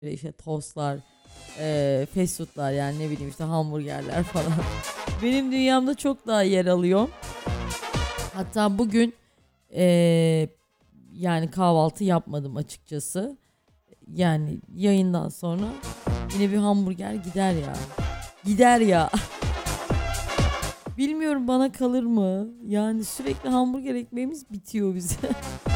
işte tostlar, fast food'lar, yani ne bileyim işte hamburgerler falan. Benim dünyamda çok daha yer alıyor. Hatta bugün yani kahvaltı yapmadım açıkçası. Yani yayından sonra yine bir hamburger gider ya. Gider ya. Bilmiyorum bana kalır mı? Yani sürekli hamburger ekmeğimiz bitiyor bize.